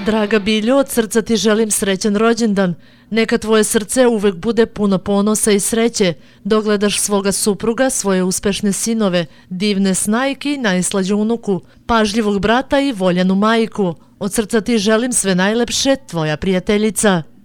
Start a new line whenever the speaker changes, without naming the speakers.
Draga Biljo, od srca ti želim srećan rođendan. Neka tvoje srce uvek bude puno ponosa i sreće, dok gledaš svoga supruga, svoje uspešne sinove, divne snajke i najslađu unuku, pažljivog brata i voljenu majku. Od srca ti želim sve najlepše, tvoja prijateljica.